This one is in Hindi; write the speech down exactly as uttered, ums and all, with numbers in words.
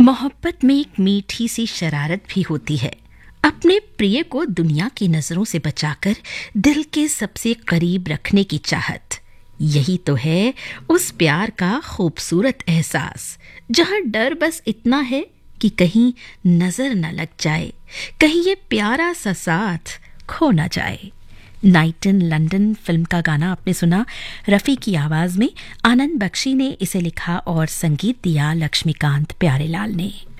मोहब्बत में एक मीठी सी शरारत भी होती है। अपने प्रिय को दुनिया की नजरों से बचाकर दिल के सबसे करीब रखने की चाहत। यही तो है उस प्यार का खूबसूरत एहसास, जहां डर बस इतना है कि कहीं नजर न लग जाए, कहीं ये प्यारा सा साथ खो न जाए। नाइट इन लंदन फिल्म का गाना आपने सुना। रफ़ी की आवाज में आनंद बख्शी ने इसे लिखा और संगीत दिया लक्ष्मीकांत प्यारेलाल ने।